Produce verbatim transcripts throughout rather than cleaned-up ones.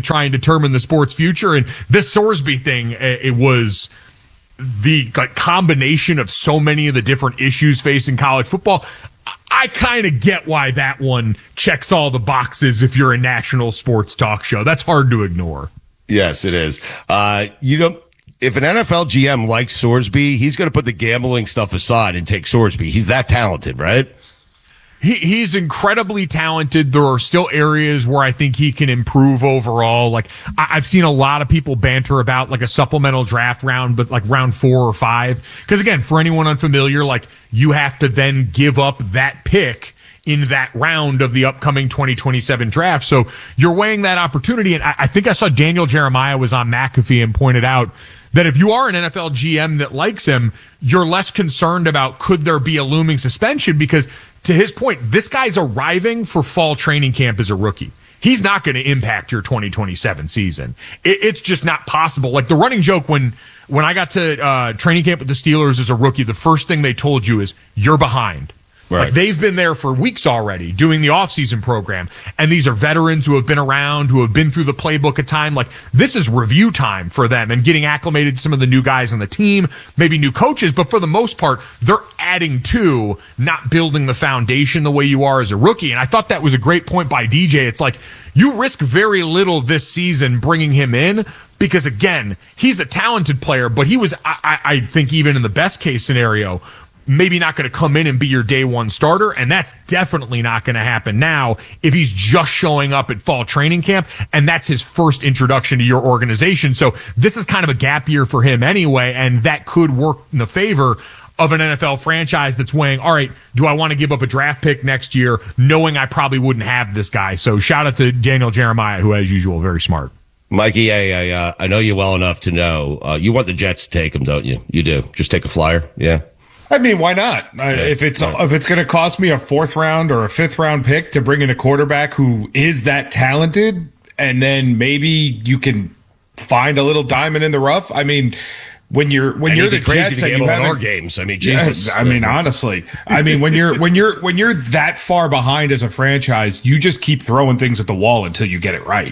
try and determine the sport's future. And this Sorsby thing, it was the like combination of so many of the different issues facing college football. I kind of get why that one checks all the boxes if you're a national sports talk show. That's hard to ignore. Yes, it is. Uh, you know, if an N F L G M likes Sorsby, he's going to put the gambling stuff aside and take Sorsby. He's that talented, right? He, he's incredibly talented. There are still areas where I think he can improve overall. Like I, I've seen a lot of people banter about like a supplemental draft round, but like round four or five. Because again, for anyone unfamiliar, like you have to then give up that pick in that round of the upcoming twenty twenty-seven draft. So you're weighing that opportunity. And I, I think I saw Daniel Jeremiah was on McAfee and pointed out that if you are an N F L G M that likes him, you're less concerned about could there be a looming suspension, because to his point, this guy's arriving for fall training camp as a rookie. He's not going to impact your twenty twenty-seven season. It, it's just not possible. Like the running joke when, when I got to uh, training camp with the Steelers as a rookie, the first thing they told you is you're behind. Right. Like they've been there for weeks already doing the offseason program. And these are veterans who have been around, who have been through the playbook a time. Like this is review time for them and getting acclimated to some of the new guys on the team, maybe new coaches. But for the most part, they're adding to, not building the foundation the way you are as a rookie. And I thought that was a great point by D J. It's like you risk very little this season bringing him in because, again, he's a talented player, but he was, I, I think, even in the best case scenario, maybe not going to come in and be your day one starter. And that's definitely not going to happen now if he's just showing up at fall training camp and that's his first introduction to your organization. So this is kind of a gap year for him anyway. And that could work in the favor of an N F L franchise that's weighing, all right, do I want to give up a draft pick next year knowing I probably wouldn't have this guy? So shout out to Daniel Jeremiah, who as usual, very smart. Mikey, I, I, uh, I know you well enough to know, uh, you want the Jets to take him, don't you? You do. Just take a flyer. Yeah. I mean, why not? Yeah, if it's right. if it's going to cost me a fourth round or a fifth round pick to bring in a quarterback who is that talented, and then maybe you can find a little diamond in the rough. I mean, when you're when and you're the crazy Jets to and you have have our games, I mean, Jesus. I mean, honestly, I mean, when you're when you're when you're that far behind as a franchise, you just keep throwing things at the wall until you get it right.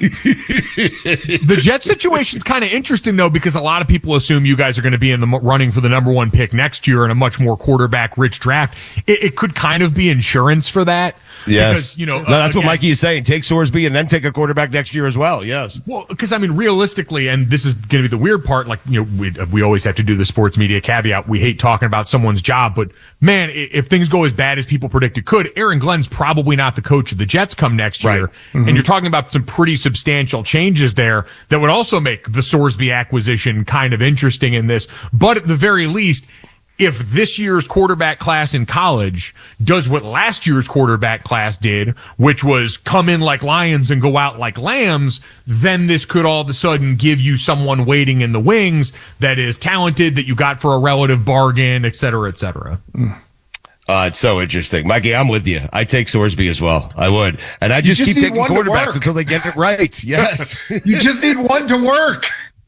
The Jets situation's kind of interesting though, because a lot of people assume you guys are going to be in the running for the number one pick next year in a much more quarterback rich draft. It, it could kind of be insurance for that. Yes. Because, you know, no, that's uh, what Mikey is saying. Take Sorsby and then take a quarterback next year as well. Yes. Well, because I mean, realistically, and this is going to be the weird part, like, you know, we, we always have to do the sports media caveat. We hate talking about someone's job, but man, if things go as bad as people predict it could, Aaron Glenn's probably not the coach of the Jets come next year. Right. Mm-hmm. And you're talking about some pretty substantial changes there that would also make the Sorsby acquisition kind of interesting in this. But at the very least, if this year's quarterback class in college does what last year's quarterback class did, which was come in like lions and go out like lambs, then this could all of a sudden give you someone waiting in the wings that is talented, that you got for a relative bargain, et cetera, et cetera. Uh, it's so interesting. Mikey, I'm with you. I take Sorsby as well. I would. And I just, just keep taking quarterbacks to until they get it right. Yes. You just need one to work.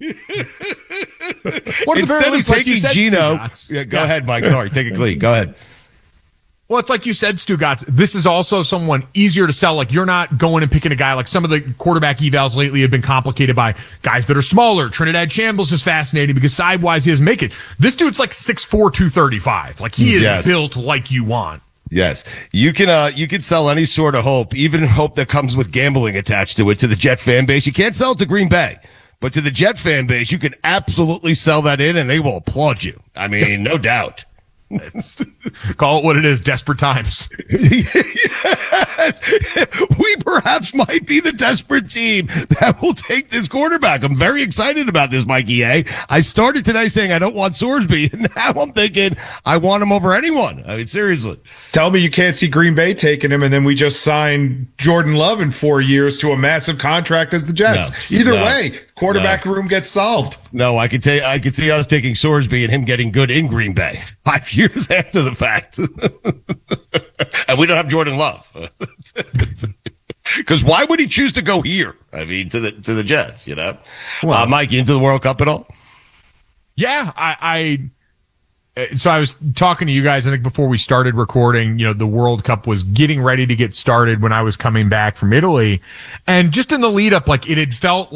What Instead of least, like taking said, Geno, Stu yeah, go yeah. ahead, Mike. Sorry, take it clean. Go ahead. Well, it's like you said, Stu Gatz, this is also someone easier to sell. Like you're not going and picking a guy like some of the quarterback evals lately have been complicated by guys that are smaller. Trinidad Shambles is fascinating because sidewise he doesn't make it. This dude's like six four, two thirty-five. Like he is yes. built like you want. Yes. You can, uh, you can sell any sort of hope, even hope that comes with gambling attached to it, to the Jet fan base. You can't sell it to Green Bay. But to the Jet fan base, you can absolutely sell that in and they will applaud you. I mean, no doubt. Call it what it is, desperate times. Yes. We perhaps might be the desperate team that will take this quarterback. I'm very excited about this, Mikey A. I started today saying I don't want Sorsby, and now I'm thinking I want him over anyone. I mean, seriously. Tell me you can't see Green Bay taking him, and then we just signed Jordan Love in four years to a massive contract as the Jets. No, Either no, way, quarterback no. room gets solved. No, I could tell you, I could see us taking Sorsby and him getting good in Green Bay five years after the fact. And we don't have Jordan Love. Because why would he choose to go here? I mean, to the to the Jets, you know? Well, uh, Mike, you into the World Cup at all? Yeah, I, I so I was talking to you guys, I think before we started recording, you know, the World Cup was getting ready to get started when I was coming back from Italy. And just in the lead up, like it had felt like